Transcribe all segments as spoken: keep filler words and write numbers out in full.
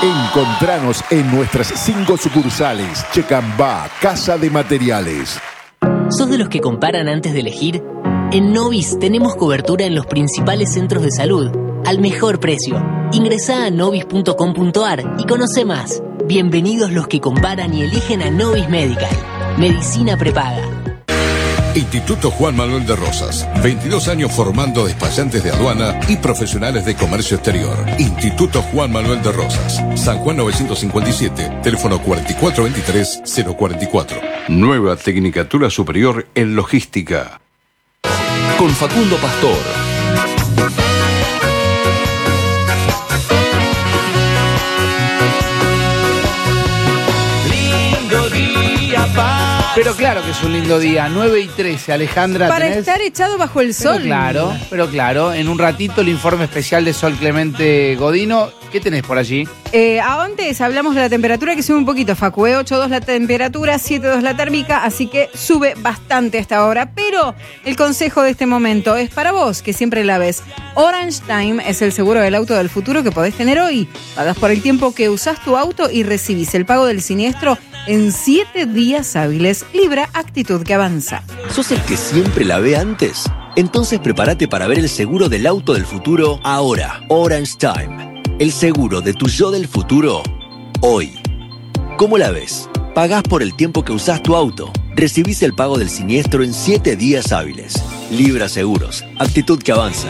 Encontranos en nuestras cinco sucursales. Checambá, Casa de Materiales. ¿Sos de los que comparan antes de elegir? En Novis tenemos cobertura en los principales centros de salud, al mejor precio. Ingresá a novis punto com punto ar y conoce más. Bienvenidos los que comparan y eligen a Novis Medical. Medicina prepaga. Instituto Juan Manuel de Rosas. veintidós años formando despachantes de aduana y profesionales de comercio exterior. Instituto Juan Manuel de Rosas. San Juan novecientos cincuenta y siete. Teléfono cuatro cuatro dos tres cero cuatro cuatro. Nueva Tecnicatura Superior en Logística. Con Facundo Pastor. Lindo día para... Pero claro que es un lindo día, nueve y trece, Alejandra. Para ¿tenés? estar echado bajo el sol. Pero claro, pero claro, en un ratito el informe especial de Sol Clemente Godino. ¿Qué tenés por allí? Eh, antes hablamos de la temperatura que sube un poquito, Facu, ¿eh? ocho dos la temperatura, siete dos la térmica, así que sube bastante hasta ahora. Pero el consejo de este momento es para vos, que siempre la ves. Orange Time es el seguro del auto del futuro que podés tener hoy. Pagas por el tiempo que usás tu auto y recibís el pago del siniestro en siete días hábiles. Libra, actitud que avanza. ¿Sos el que siempre la ve antes? Entonces prepárate para ver el seguro del auto del futuro ahora. Orange Time. El seguro de tu yo del futuro, hoy. ¿Cómo la ves? Pagás por el tiempo que usás tu auto. Recibís el pago del siniestro en siete días hábiles. Libra Seguros. Actitud que avanza.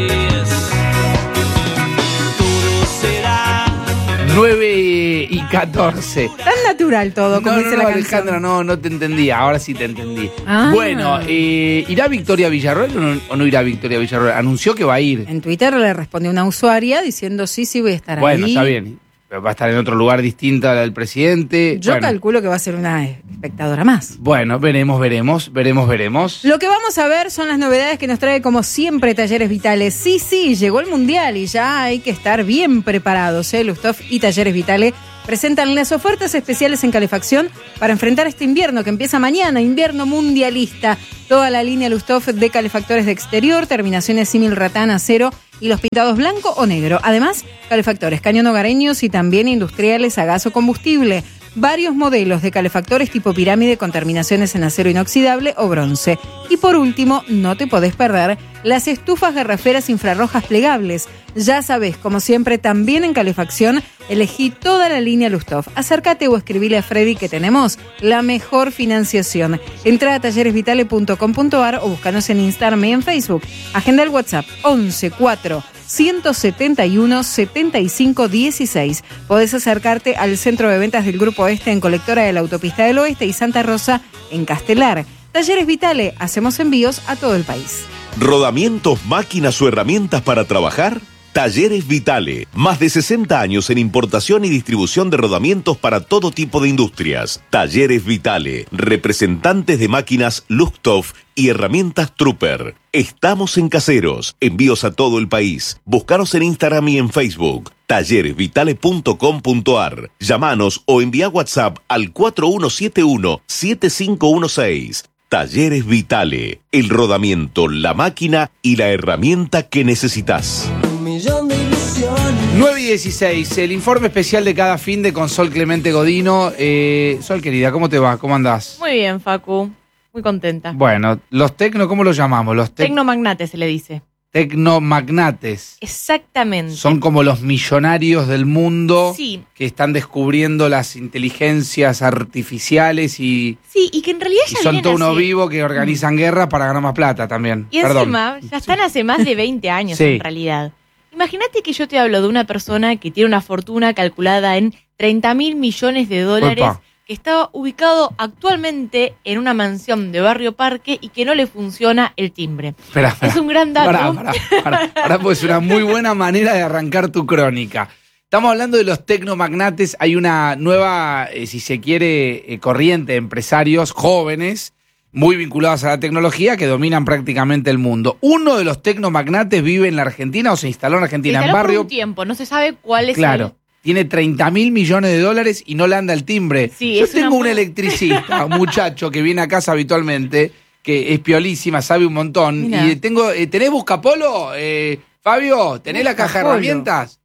nueve y catorce. Tan natural todo, como no, dice no, la no, canción. Alejandra, no, no te entendía. Ahora sí te entendí. Ah. Bueno, eh, ¿irá Victoria Villarroel o no, o no irá Victoria Villarroel? Anunció que va a ir. En Twitter le respondió una usuaria diciendo sí, sí voy a estar Bueno, ahí. está bien. Pero va a estar en otro lugar distinto al del presidente. Yo bueno. calculo que va a ser una espectadora más. Bueno, veremos, veremos, veremos, veremos. Lo que vamos a ver son las novedades que nos trae como siempre Talleres Vitales. Sí, sí, llegó el Mundial y ya hay que estar bien preparados. ¿eh? Lusthof y Talleres Vitales presentan las ofertas especiales en calefacción para enfrentar este invierno que empieza mañana, invierno mundialista. Toda la línea Lusthof de calefactores de exterior, terminaciones símil ratán, acero y los pintados blanco o negro. Además, calefactores cañón hogareños y también industriales a gas o combustible. Varios modelos de calefactores tipo pirámide con terminaciones en acero inoxidable o bronce. Y por último, no te podés perder las estufas garraferas infrarrojas plegables. Ya sabés, como siempre, también en calefacción, elegí toda la línea Lusthof. Acércate o escribile a Freddy que tenemos la mejor financiación. Entra a talleres vitale punto com punto ar o búscanos en Instagram y en Facebook. Agenda el WhatsApp once cuatro ciento setenta y uno setenta y cinco dieciséis. Podés acercarte al centro de ventas del Grupo Este en Colectora de la Autopista del Oeste y Santa Rosa en Castelar. Talleres Vitale, hacemos envíos a todo el país. ¿Rodamientos, máquinas o herramientas para trabajar? Talleres Vitale, más de sesenta años en importación y distribución de rodamientos para todo tipo de industrias. Talleres Vitale, representantes de máquinas Lusthof y herramientas Trooper. Estamos en Caseros, envíos a todo el país. Búscanos en Instagram y en Facebook. talleres vitale punto com punto ar. Llámanos o envía WhatsApp al cuatro uno siete uno siete cinco uno seis. Talleres Vitale, el rodamiento, la máquina y la herramienta que necesitas. nueve y dieciséis, el informe especial de cada fin de con Sol Clemente Godino. Eh, Sol, querida, ¿cómo te va? ¿Cómo andás? Muy bien, Facu. Muy contenta. Bueno, los tecno, ¿cómo los llamamos? Los tec- Tecnomagnates se le dice. Tecnomagnates. Exactamente. Son como los millonarios del mundo Sí. que están descubriendo las inteligencias artificiales y, Sí, y que en realidad y ya son vienen todos unos hace- vivos que organizan guerras para ganar más plata también. Y Perdón. encima, ya están hace más de veinte años Sí. en realidad. Imagínate que yo te hablo de una persona que tiene una fortuna calculada en treinta mil millones de dólares, Opa. que está ubicado actualmente en una mansión de Barrio Parque y que no le funciona el timbre. Espera, espera. Es un gran dato. Pará, pará, pará, pará, pues es una muy buena manera de arrancar tu crónica. Estamos hablando de los tecnomagnates. Hay una nueva, eh, si se quiere, eh, corriente de empresarios jóvenes muy vinculados a la tecnología que dominan prácticamente el mundo. Uno de los tecnomagnates vive en la Argentina o se instaló en Se Argentina, instaló en por barrio. un tiempo, no se sabe cuál es Claro. el... Tiene treinta mil millones de dólares y no le anda el timbre. Sí, Yo es tengo una un muy- electricista, un muchacho que viene a casa habitualmente, que es piolísima, sabe un montón. Mirá. Y tengo, eh, ¿tenés buscapolo, eh, Fabio? ¿Tenés la caja de Buscapolo. herramientas?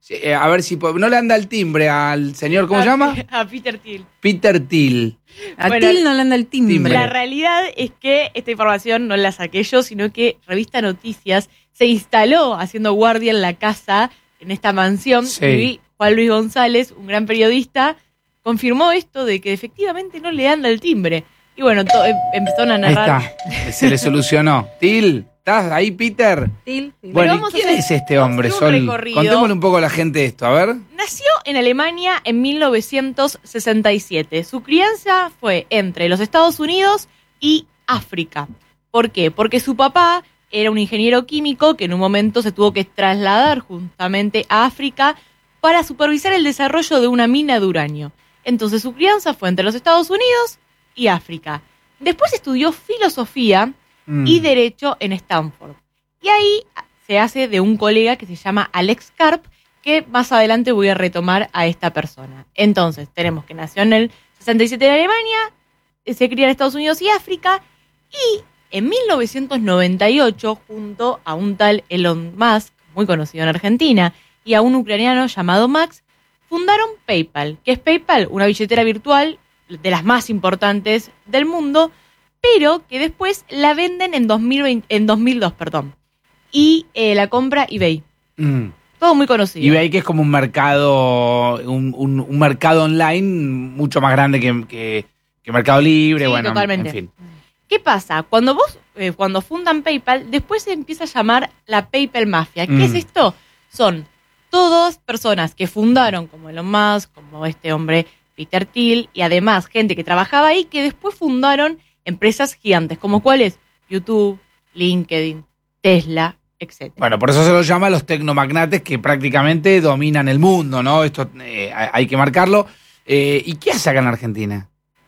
Sí, eh, a ver si po- no le anda el timbre al señor, ¿cómo a, se llama? A Peter Thiel. Peter Thiel. A Bueno, Til no le anda el timbre. timbre. La realidad es que esta información no la saqué yo, sino que Revista Noticias se instaló haciendo guardia en la casa, en esta mansión, Sí. y Juan Luis González, un gran periodista, confirmó esto de que efectivamente no le anda el timbre. Y bueno, to- em- empezaron a Ahí narrar. está, se le solucionó. Thiel, ¿estás ahí, Peter? Til, Til. Bueno, ¿y vamos a quién hacer- es este vamos a hombre, hacer un Sol? recorrido. Contémosle un poco a la gente esto, a ver. Nació en Alemania en mil novecientos sesenta y siete. Su crianza fue entre los Estados Unidos y África. ¿Por qué? Porque su papá era un ingeniero químico que en un momento se tuvo que trasladar justamente a África para supervisar el desarrollo de una mina de uranio. Entonces su crianza fue entre los Estados Unidos y África. Después estudió filosofía Mm. y derecho en Stanford. Y ahí se hace de un colega que se llama Alex Karp, que más adelante voy a retomar a esta persona. Entonces, tenemos que nació en el sesenta y siete en Alemania, se cría en Estados Unidos y África, y en mil novecientos noventa y ocho, junto a un tal Elon Musk, muy conocido en Argentina, y a un ucraniano llamado Max, fundaron PayPal. ¿Qué es PayPal? Una billetera virtual de las más importantes del mundo, pero que después la venden en, dos mil veinte, en dos mil dos, perdón. Y eh, la compra eBay. Mm. Todo muy conocido. eBay, que es como un mercado, un, un- un mercado online mucho más grande que, que- que Mercado Libre, Sí, bueno, totalmente. en fin. ¿Qué pasa? Cuando vos, eh, cuando fundan PayPal, después se empieza a llamar la PayPal Mafia. ¿Qué Mm. es esto? Son todas personas que fundaron, como Elon Musk, como este hombre Peter Thiel, y además gente que trabajaba ahí, que después fundaron empresas gigantes, como cuáles, YouTube, LinkedIn, Tesla, etcétera. Bueno, por eso se los llama los tecnomagnates que prácticamente dominan el mundo, ¿no? Esto eh, hay hay que marcarlo. Eh, ¿Y qué hace acá en Argentina?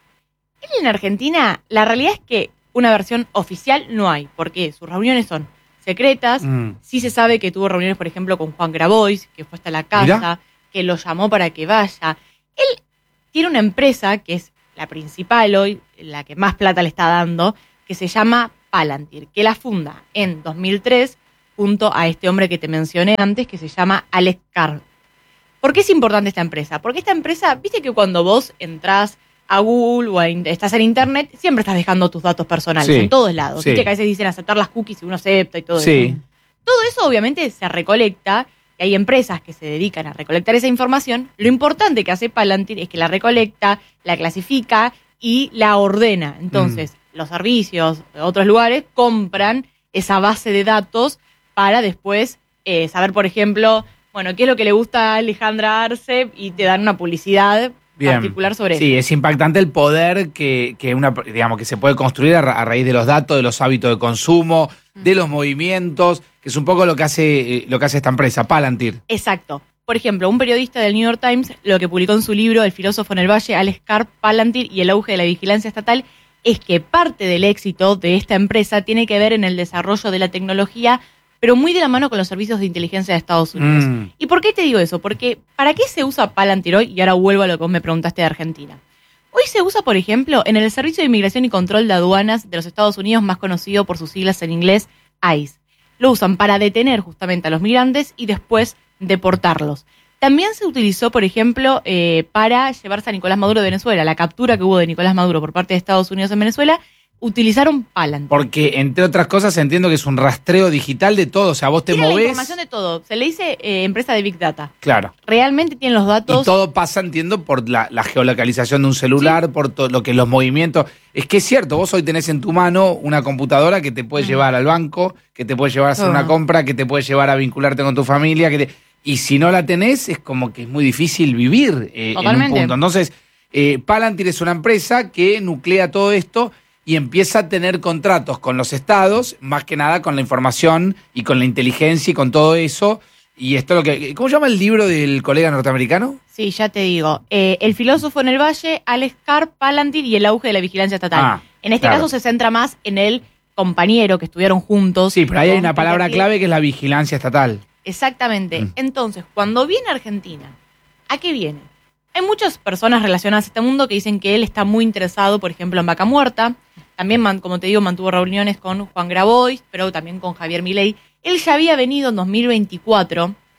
Él en Argentina, la realidad es que una versión oficial no hay, porque sus reuniones son secretas. Mm. Sí se sabe que tuvo reuniones, por ejemplo, con Juan Grabois, que fue hasta la casa, Mirá. que lo llamó para que vaya. Él tiene una empresa que es la principal hoy, la que más plata le está dando, que se llama Palantir, que la funda en dos mil tres junto a este hombre que te mencioné antes, que se llama Alex Karp. ¿Por qué es importante esta empresa? Porque esta empresa, viste que cuando vos entrás a Google o a in- estás en Internet, siempre estás dejando tus datos personales Sí, en todos lados. sí. Viste que a veces dicen aceptar las cookies y uno acepta y todo Sí. eso. Todo eso obviamente se recolecta y hay empresas que se dedican a recolectar esa información. Lo importante que hace Palantir es que la recolecta, la clasifica y la ordena. Entonces, Mm. los servicios de otros lugares compran esa base de datos para después eh, saber, por ejemplo, bueno, qué es lo que le gusta a Alejandra Arce y te dan una publicidad Bien. particular sobre Sí, eso. es impactante el poder que, que una, digamos, que se puede construir a, ra- a raíz de los datos, de los hábitos de consumo, de los movimientos, que es un poco lo que hace, eh, lo que hace esta empresa, Palantir. Exacto. Por ejemplo, un periodista del New York Times, lo que publicó en su libro El filósofo en el valle, Alex Karp, Palantir y el auge de la vigilancia estatal, es que parte del éxito de esta empresa tiene que ver en el desarrollo de la tecnología, pero muy de la mano con los servicios de inteligencia de Estados Unidos. Mm. ¿Y por qué te digo eso? Porque ¿para qué se usa Palantir hoy? Y ahora vuelvo a lo que vos me preguntaste de Argentina. Hoy se usa, por ejemplo, en el Servicio de Inmigración y Control de Aduanas de los Estados Unidos, más conocido por sus siglas en inglés, ICE. Lo usan para detener justamente a los migrantes y después deportarlos. También se utilizó, por ejemplo, eh, para llevarse a Nicolás Maduro de Venezuela. La captura que hubo de Nicolás Maduro por parte de Estados Unidos en Venezuela, utilizaron Palantir. Porque, entre otras cosas, entiendo que es un rastreo digital de todo. O sea, vos te Tienen la movés. información de todo. Se le dice eh, empresa de Big Data. Claro. Realmente tienen los datos. Y todo pasa, entiendo, por la, la geolocalización de un celular, por todo lo que los movimientos. Es que es cierto, vos hoy tenés en tu mano una computadora que te puede Ujú. llevar al banco, que te puede llevar a hacer Todo. una compra, que te puede llevar a vincularte con tu familia. Que te- y si no la tenés, es como que es muy difícil vivir eh, en un Totalmente. punto. Entonces, eh, Palantir es una empresa que nuclea todo esto y empieza a tener contratos con los estados, más que nada con la información y con la inteligencia y con todo eso. Y esto es lo que. ¿Cómo se llama el libro del colega norteamericano? Sí, ya te digo. Eh, el filósofo en el valle, Alex Karp, Palantir y el auge de la vigilancia estatal. Ah, en este claro. caso se centra más en el compañero que estuvieron juntos. Sí, pero ahí hay con una Peter palabra Thiel. clave que es la vigilancia estatal. Exactamente. Mm. Entonces, cuando viene a Argentina, ¿a qué viene? Hay muchas personas relacionadas a este mundo que dicen que él está muy interesado, por ejemplo, en Vaca Muerta. También, man- como te digo, mantuvo reuniones con Juan Grabois, pero también con Javier Milei. Él ya había venido en dos mil veinticuatro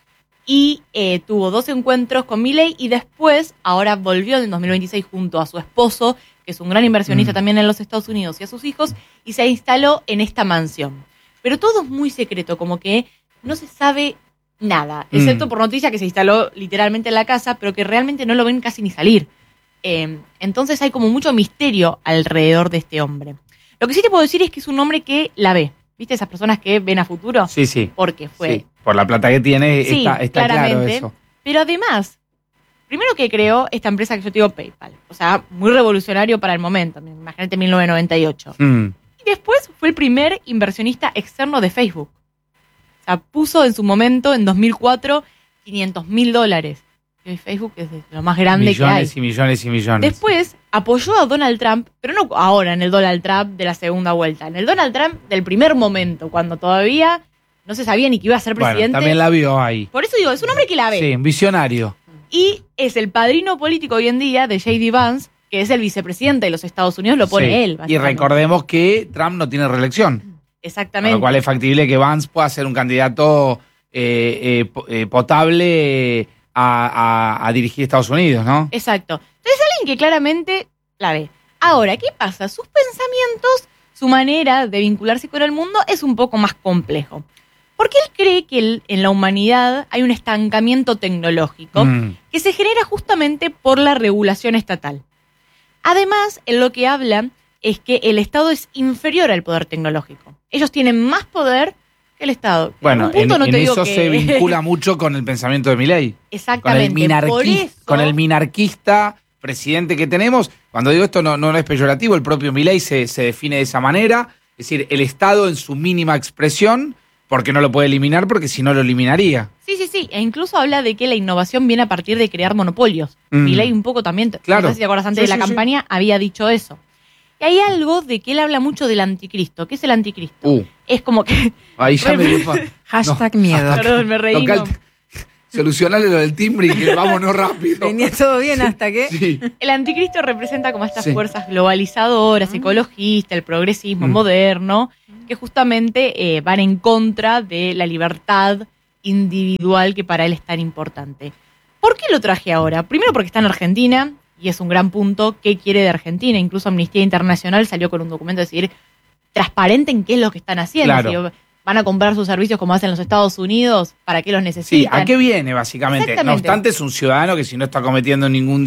y eh, tuvo dos encuentros con Milei y después, ahora volvió en el dos mil veintiséis junto a su esposo, que es un gran inversionista mm. también en los Estados Unidos, y a sus hijos, y se instaló en esta mansión. Pero todo es muy secreto, como que no se sabe nada, excepto mm. por noticia que se instaló literalmente en la casa, pero que realmente no lo ven casi ni salir. Eh, entonces hay como mucho misterio alrededor de este hombre. Lo que sí te puedo decir es que es un hombre que la ve. ¿Viste esas personas que ven a futuro? Sí, sí. Porque fue... Sí. Por la plata que tiene, sí, está, está claro eso. Pero además, primero que creó esta empresa que yo te digo, PayPal. O sea, muy revolucionario para el momento. Imagínate mil novecientos noventa y ocho. Mm. Y después fue el primer inversionista externo de Facebook. O sea, puso en su momento, en dos mil cuatro, quinientos mil dólares. Y Facebook es lo más grande millones que hay. Millones y millones y millones. Después apoyó a Donald Trump, pero no ahora en el Donald Trump de la segunda vuelta. En el Donald Trump del primer momento, cuando todavía no se sabía ni que iba a ser presidente. Bueno, también la vio ahí. Por eso digo, es un hombre que la ve. Sí, un visionario. Y es el padrino político hoy en día de J D Vance, que es el vicepresidente de los Estados Unidos, lo pone sí. él. Y recordemos que Trump no tiene reelección. Exactamente. Con lo cual es factible que Vance pueda ser un candidato eh, eh, eh, potable a, a, a dirigir Estados Unidos, ¿no? Exacto. Entonces alguien que claramente la ve. Ahora, ¿qué pasa? Sus pensamientos, su manera de vincularse con el mundo es un poco más complejo. Porque él cree que el, en la humanidad hay un estancamiento tecnológico mm. que se genera justamente por la regulación estatal. Además, en lo que habla es que el Estado es inferior al poder tecnológico. Ellos tienen más poder que el Estado. Bueno, en, no en te eso que... se vincula mucho con el pensamiento de Milei. Exactamente. Con el, minarqui- por eso... con el minarquista presidente que tenemos. Cuando digo esto no, no es peyorativo, el propio Milei se, se define de esa manera. Es decir, el Estado en su mínima expresión, porque no lo puede eliminar, porque si no lo eliminaría. Sí, sí, sí. E incluso habla de que la innovación viene a partir de crear monopolios. Mm. Milei un poco también, claro. No sé si te acuerdas antes sí, de la sí, campaña, sí. había dicho eso. Y hay algo de que él habla mucho del anticristo. ¿Qué es el anticristo? Uh. Es como que... Ahí ya me dio... Hashtag no. miedo. Perdón, me reí. No. Solucionale lo del timbre y que vámonos rápido. Venía todo bien sí, hasta que... Sí. El anticristo representa como estas sí. fuerzas globalizadoras, mm. ecologistas, el progresismo mm. moderno, que justamente eh, van en contra de la libertad individual que para él es tan importante. ¿Por qué lo traje ahora? Primero porque está en Argentina y es un gran punto. ¿Qué quiere de Argentina? Incluso Amnistía Internacional salió con un documento de decir transparente en qué es lo que están haciendo. Claro. Si van a comprar sus servicios como hacen los Estados Unidos, ¿para qué los necesitan? Sí, ¿a qué viene básicamente? No obstante, es un ciudadano que si no está cometiendo ningún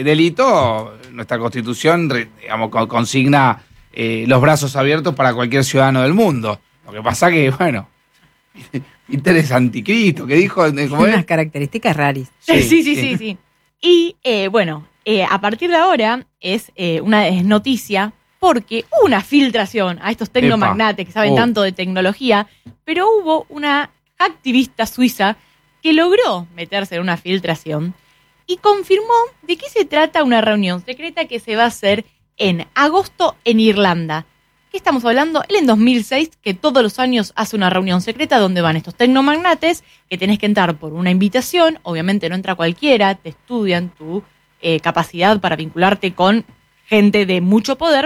delito, nuestra Constitución, digamos, consigna eh, los brazos abiertos para cualquier ciudadano del mundo. Lo que pasa que, bueno, Peter es anticristo, que dijo... ¿cómo es? Unas características raras. Sí, sí, sí, sí, sí. Y, eh, bueno, eh, a partir de ahora es eh, una es noticia... porque hubo una filtración a estos tecnomagnates que saben oh. tanto de tecnología, pero hubo una activista suiza que logró meterse en una filtración y confirmó de qué se trata una reunión secreta que se va a hacer en agosto en Irlanda. ¿Qué estamos hablando? Él en dos mil seis, que todos los años hace una reunión secreta donde van estos tecnomagnates, que tenés que entrar por una invitación, obviamente no entra cualquiera, te estudian tu eh, capacidad para vincularte con gente de mucho poder.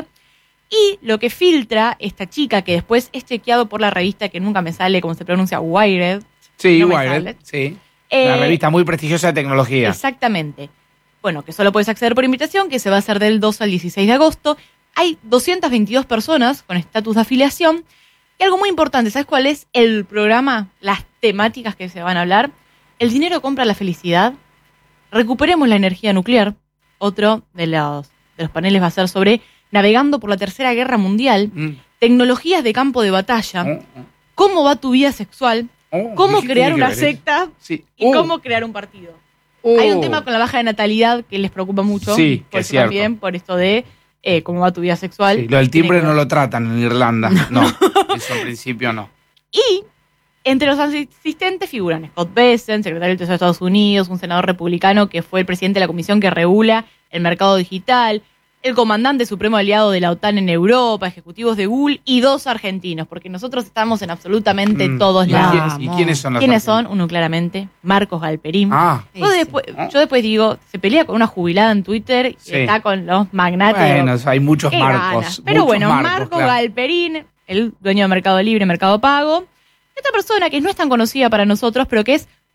Y lo que filtra esta chica, que después es chequeado por la revista que nunca me sale cómo se pronuncia, Wired. Sí, no Wired, sí. Eh, Una revista muy prestigiosa de tecnología. Exactamente. Bueno, que solo puedes acceder por invitación, que se va a hacer del dos al dieciséis de agosto. Hay doscientas veintidós personas con estatus de afiliación. Y algo muy importante, ¿sabes cuál es el programa? Las temáticas que se van a hablar. El dinero compra la felicidad. Recuperemos la energía nuclear. Otro de los, de los paneles va a ser sobre... navegando por la Tercera Guerra Mundial, mm. tecnologías de campo de batalla, oh, oh. cómo va tu vida sexual, oh, cómo crear una secta sí. y oh. cómo crear un partido. Oh. Hay un tema con la baja de natalidad que les preocupa mucho, sí, por que es eso cierto. También, por esto de eh, cómo va tu vida sexual. Sí, lo del timbre que... no lo tratan en Irlanda, no, eso en principio no. Y entre los asistentes figuran Scott Bessent, secretario del Tesoro de Estados Unidos, un senador republicano que fue el presidente de la comisión que regula el mercado digital, el comandante supremo aliado de la OTAN en Europa, ejecutivos de Google y dos argentinos, porque nosotros estamos en absolutamente mm. todos ¿Y lados. ¿Y quiénes son los ¿Quiénes son? Uno claramente, Marcos Galperín. Ah. Yo, después, yo después digo, se pelea con una jubilada en Twitter y sí. está con los magnates. Bueno, hay muchos Marcos. Ganas. Pero muchos bueno, Marcos, Marcos claro. Galperín, el dueño de Mercado Libre, Mercado Pago, y otra persona que no es tan conocida para nosotros, pero que es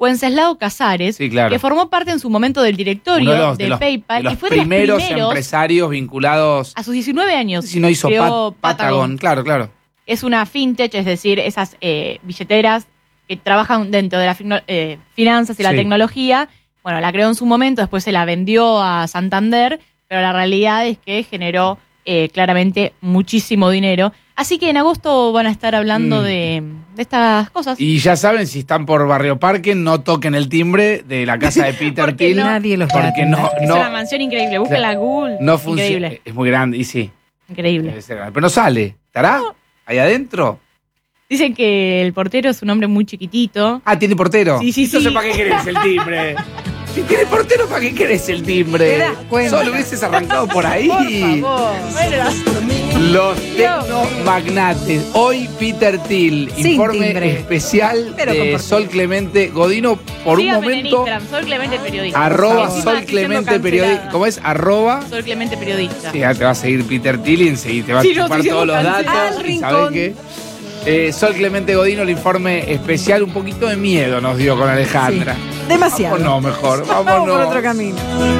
Wenceslao Casares, Sí, claro. que formó parte en su momento del directorio Uno de los, de, de los- PayPal de los y fue de primeros, los primeros empresarios vinculados. a sus diecinueve años. Si no hizo creó Pat- Patagon, claro, claro. Es una fintech, es decir, esas eh, billeteras que trabajan dentro de las eh, finanzas y la Sí. tecnología. Bueno, la creó en su momento, después se la vendió a Santander, pero la realidad es que generó eh, claramente muchísimo dinero. Así que en agosto van a estar hablando Mm. de, de estas cosas. Y ya saben, si están por Barrio Parque, no toquen el timbre de la casa de Peter Porque Thiel. no. Nadie los va a Porque atender. no, es no, una mansión increíble, búsquenla a Google. no funciona. Increíble, Es muy grande, y sí, increíble. debe ser grande. Pero no sale. ¿Estará ahí adentro? Dicen que el portero es un hombre muy chiquitito. Ah, ¿tiene portero? Sí, sí, Entonces, sí. ¿para qué querés el timbre? Si tiene portero, ¿para qué querés el timbre? ¿Te das cuenta? Solo hubieses arrancado por ahí. Por favor. Bueno, Los tecnomagnates. Hoy Peter Thiel, Sin informe timbre. especial Pero con de portero. Sol Clemente Godino. Por un síganme en momento, Instagram, Sol Clemente Periodista. arroba Encima Sol estoy siendo Clemente Periodista. cancelada. ¿Cómo es? Arroba. Sol Clemente Periodista. Sí, ya te va a seguir Peter Thiel y enseguida te va a Sí, no, chupar estoy todos los siendo datos. cancelada. Al Y sabés rincón. qué. Eh, Sol Clemente Godino, el informe especial, un poquito de miedo nos dio con Alejandra. Sí, demasiado. Vámonos mejor, Vamos vámonos. por otro camino.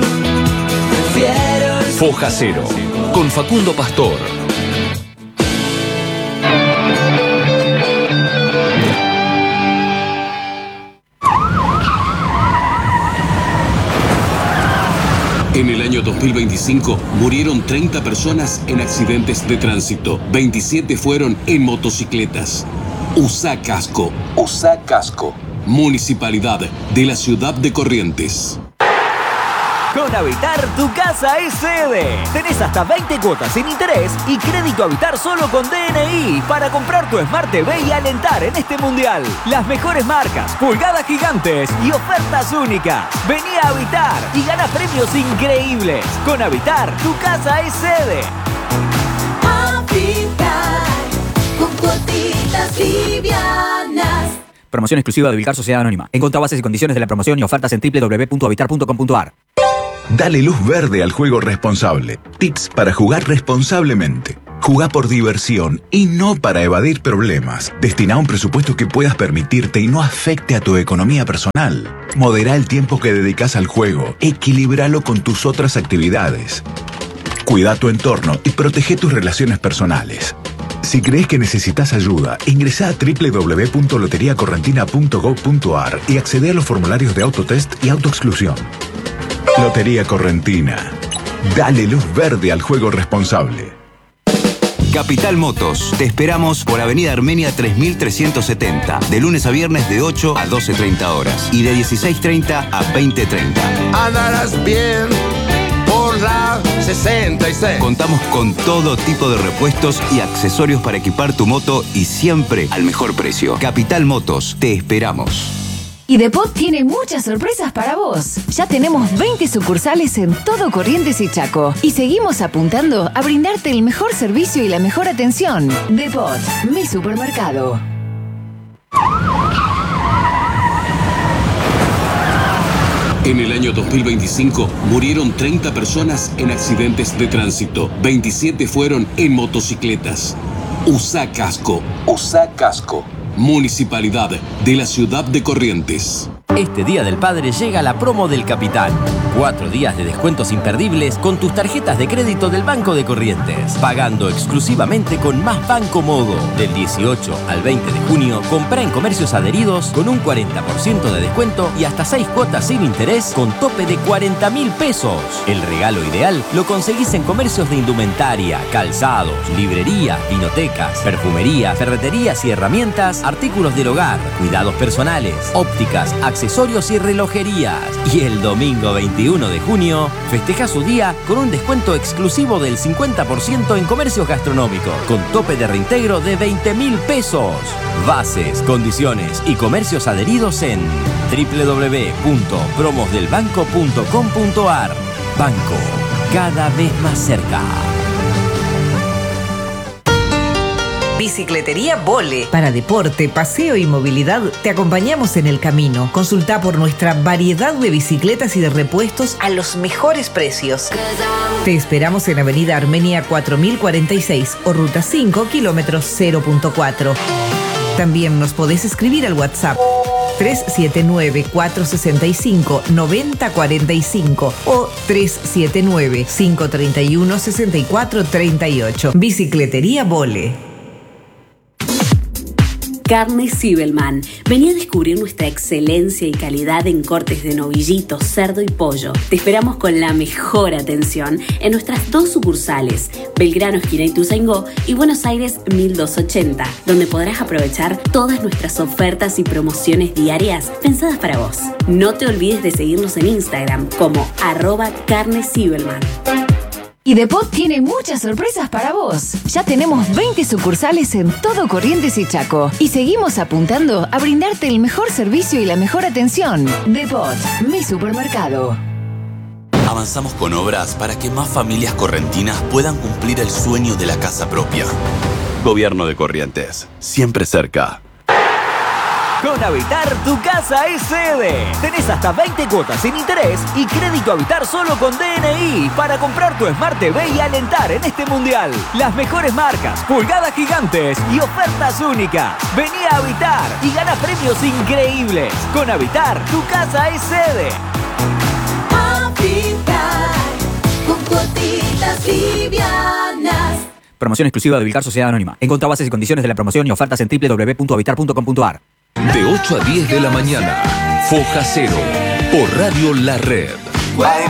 Foja Cero, con Facundo Pastor. En el año dos mil veinticinco murieron treinta personas en accidentes de tránsito. veintisiete fueron en motocicletas. Usa casco. Usa casco. Municipalidad de la Ciudad de Corrientes. Con Habitar, tu casa es sede. Tenés hasta veinte cuotas sin interés y crédito Habitar solo con D N I para comprar tu Smart T V y alentar en este mundial. Las mejores marcas, pulgadas gigantes y ofertas únicas. Vení a Habitar y gana premios increíbles. Con Habitar, tu casa es sede. Habitar, con cuotitas livianas. Promoción exclusiva de Vilcar Sociedad Anónima. Encontrá bases y condiciones de la promoción y ofertas en doble u doble u doble u punto habitar punto com punto a r. Dale luz verde al juego responsable. Tips para jugar responsablemente. Jugá por diversión y no para evadir problemas. Destina un presupuesto que puedas permitirte y no afecte a tu economía personal. Moderá el tiempo que dedicas al juego. Equilíbralo con tus otras actividades. Cuida tu entorno y protege tus relaciones personales. Si crees que necesitas ayuda, ingresá a doble u doble u doble u punto lotería correntina punto gob punto a r y accede a los formularios de autotest y autoexclusión. Lotería Correntina. Dale luz verde al juego responsable. Capital Motos. Te esperamos por Avenida Armenia tres mil trescientos setenta. De lunes a viernes de ocho a doce treinta horas. Y de dieciséis treinta a veinte treinta. Andarás bien por la sesenta y seis. Contamos con todo tipo de repuestos y accesorios para equipar tu moto y siempre al mejor precio. Capital Motos. Te esperamos. Y Depot tiene muchas sorpresas para vos. Ya tenemos veinte sucursales en todo Corrientes y Chaco. Y seguimos apuntando a brindarte el mejor servicio y la mejor atención. Depot, mi supermercado. En el año dos mil veinticinco murieron treinta personas en accidentes de tránsito. veintisiete fueron en motocicletas. Usa casco. Usa casco. Municipalidad de la Ciudad de Corrientes. Este Día del Padre llega la promo del Capitán. Cuatro días de descuentos imperdibles con tus tarjetas de crédito del Banco de Corrientes. Pagando exclusivamente con Más Banco Modo. Del dieciocho al veinte de junio, compra en comercios adheridos con un cuarenta por ciento de descuento y hasta seis cuotas sin interés con tope de cuarenta mil pesos. El regalo ideal lo conseguís en comercios de indumentaria, calzados, librerías, vinotecas, perfumerías, ferreterías y herramientas, artículos del hogar, cuidados personales, ópticas, accesorios y relojerías. Y el domingo veintiuno de junio, festeja su día con un descuento exclusivo del cincuenta por ciento en comercios gastronómicos, con tope de reintegro de veinte mil pesos. Bases, condiciones y comercios adheridos en doble u doble u doble u punto promos del banco punto com punto a r. Banco, cada vez más cerca. Bicicletería Vole. Para deporte, paseo y movilidad, te acompañamos en el camino. Consulta por nuestra variedad de bicicletas y de repuestos a los mejores precios. Te esperamos en Avenida Armenia cuatro mil cuarenta y seis o Ruta cinco, kilómetros cero punto cuatro. También nos podés escribir al WhatsApp tres siete nueve, cuatro seis cinco, nueve cero cuatro cinco o tres siete nueve, cinco tres uno, seis cuatro tres ocho. Bicicletería Vole. Carnes Zibelman. Vení a descubrir nuestra excelencia y calidad en cortes de novillito, cerdo y pollo. Te esperamos con la mejor atención en nuestras dos sucursales, Belgrano, esquina Ituzaingó y Buenos Aires mil doscientos ochenta, donde podrás aprovechar todas nuestras ofertas y promociones diarias pensadas para vos. No te olvides de seguirnos en Instagram como arroba Carnes Zibelman. Y Depot tiene muchas sorpresas para vos. Ya tenemos veinte sucursales en todo Corrientes y Chaco. Y seguimos apuntando a brindarte el mejor servicio y la mejor atención. Depot, mi supermercado. Avanzamos con obras para que más familias correntinas puedan cumplir el sueño de la casa propia. Gobierno de Corrientes, siempre cerca. Con Habitar, tu casa es sede. Tenés hasta veinte cuotas sin interés y crédito Habitar solo con D N I para comprar tu Smart T V y alentar en este mundial. Las mejores marcas, pulgadas gigantes y ofertas únicas. Vení a Habitar y gana premios increíbles. Con Habitar, tu casa es sede. Habitar, con cuotitas livianas. Promoción exclusiva de Vilcar Sociedad Anónima. Encontrá bases y condiciones de la promoción y ofertas en doble u doble u doble u punto habitar punto com punto a r. De ocho a diez de la mañana, Foja Cero, por Radio La Red.